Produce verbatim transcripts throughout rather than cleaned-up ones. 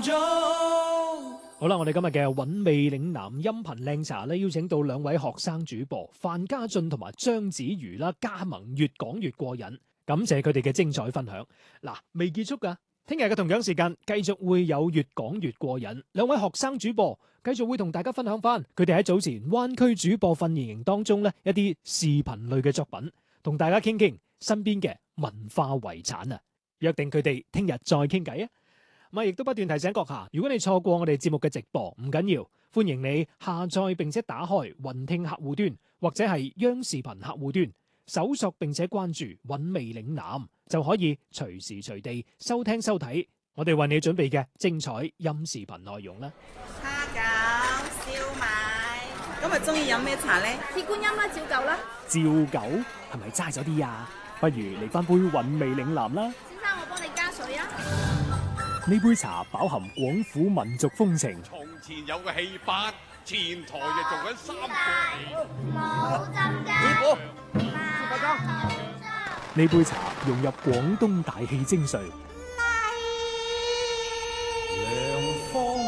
好啦，我哋今日嘅韻味嶺南音頻靚茶咧，邀請到兩位學生主播范家俊同埋張子瑜啦，加盟越講越過癮，感謝佢哋嘅精彩分享。嗱，未結束噶，聽日嘅同樣時間繼續會有越講越過癮，兩位學生主播繼續會同大家分享翻佢哋喺早前灣區主播訓練營當中咧一啲視頻類嘅作品，同大家傾傾身邊嘅文化遺產啊！約定佢哋聽日再傾偈啊！咁亦都不斷提醒閣下，如果你錯過我哋節目嘅直播，唔緊要，歡迎你下載並且打開雲聽客戶端或者係央視頻客戶端，搜索並且關注韻味嶺南，就可以隨時隨地收聽收睇我哋為你準備嘅精彩音視頻內容啦。 蝦餃、燒賣，今日中意飲咩茶呢？ 鐵觀音啦，照舊啦。 照舊係咪齋咗啲啊？不如嚟翻杯韻味嶺南啦。 先生，我幫你加水啊。 呢杯茶飽含廣府民族風情。 從前有個戲班，前台就做緊三個。 冇針㗎。 師傅， 師傅裝。 呢杯茶融入廣東大氣精髓。 涼風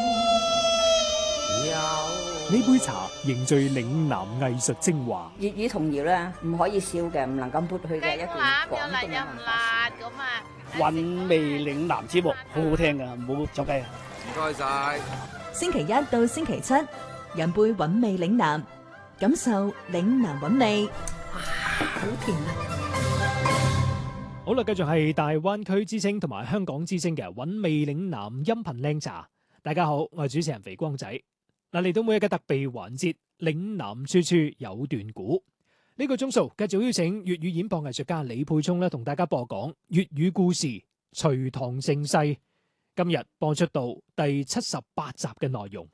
有。 呢杯茶凝聚嶺南藝術精華。 粵語童謠咧，唔可以笑嘅，唔能夠抹去嘅一段廣東嘅文化。 咁啊！ 韻味嶺南節目好好聽噶，唔好走雞啊！ 唔該晒。 星期一到星期七，飲杯韻味嶺南，感受嶺南韻味。哇，好甜啊！ 好啦，繼續係大灣區之聲同埋香港之聲嘅韻味嶺南音頻靚茶。大家好，我係主持人肥光仔。嗱，嚟到每日嘅特備環節，嶺南處處有段古。呢個鐘數繼續邀請粵語演播藝術家李沛聰咧，同大家播講粵語故事《隋唐盛世》。今日播出到第七十八集嘅內容。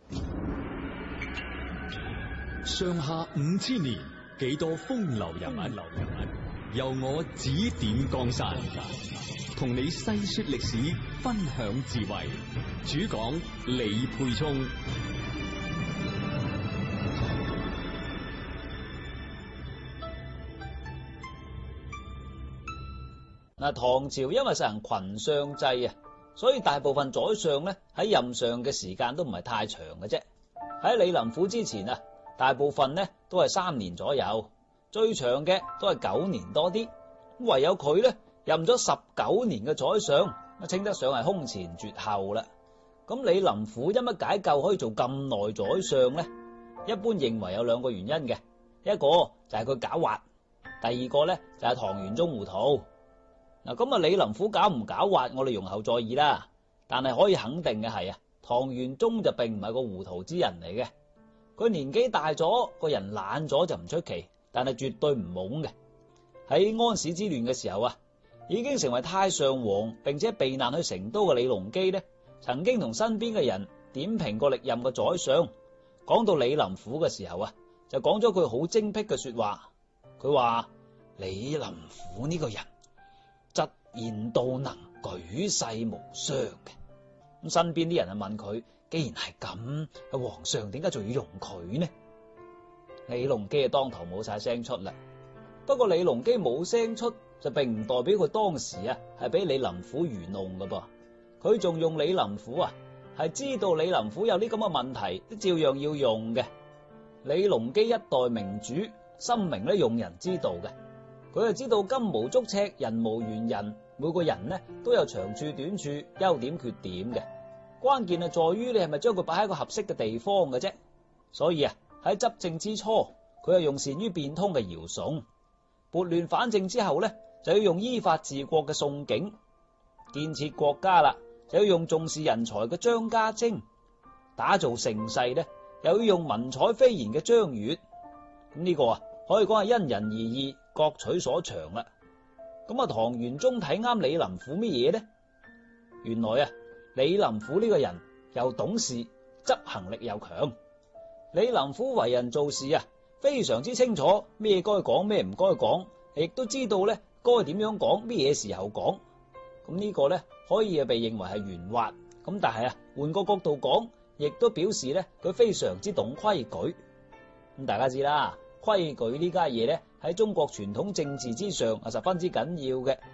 上下五千年，幾多風流人物，流人物由我指點江山，同你細說歷史，分享智慧。主講李沛聰。 嗱，唐朝因為實行群相制啊，所以大部分宰相咧喺任上嘅時間都唔係太長嘅啫。喺李林甫之前啊，大部分咧都係三年左右，最長嘅都係九年多啲。唯有佢咧任咗十九年嘅宰相，稱得上係空前絕後啦。咁李林甫因乜解救可以做咁耐宰相咧？一般認為有兩個原因嘅，一個就係佢狡猾，第二個咧就係唐玄宗糊塗。嗱，咁啊，李林甫狡唔狡猾，我哋容後再議啦。但係可以肯定嘅係啊，唐玄宗就並唔係個糊塗之人嚟嘅。佢年紀大咗，個人懶咗就唔出奇，但係絕對唔懵嘅。喺安史之亂嘅時候啊，已經成為太上皇並且避難去成都嘅李隆基呢，曾經同身邊嘅人點評過歷任嘅宰相。講到李林甫嘅時候啊，就講咗句好精辟嘅說話。佢話李林甫呢個人，質言道能，舉世無雙嘅。咁身邊啲人啊問佢，既然係咁，皇上點解仲要用佢呢？李隆基啊當堂冇晒聲出啦。不過李隆基冇聲出，就並唔代表佢當時啊係俾李林甫愚弄噶噃。佢仲用李林甫啊，係知道李林甫有啲咁嘅問題，都照樣要用嘅。李隆基一代明主，深明咧用人之道嘅。佢就知道金無足赤，人無完人，每個人呢都有長處短處、優點缺點嘅。關鍵係在於你係咪將佢擺喺一個合適嘅地方嘅啫。所以啊，喺執政之初，佢係用善於變通嘅姚崇；撥亂反正之後呢，就要用依法治國嘅宋景；建設國家啦，就要用重視人才嘅張家晶；打造盛世呢，又要用文采斐然嘅張悅。咁呢個啊，可以講係因人而異，各取所長啦。咁啊，唐玄宗睇啱李林甫乜嘢呢？原來啊，李林甫呢個人又懂事，執行力又強。李林甫為人做事啊，非常之清楚咩該講咩唔該講，亦都知道咧該點樣講，咩嘢時候講。咁呢個咧可以啊被認為係圓滑。咁但係啊，換個角度講，亦都表示咧佢非常之懂規矩。咁大家知啦，規矩呢家嘢咧喺中國傳統政治之上係十分之緊要嘅。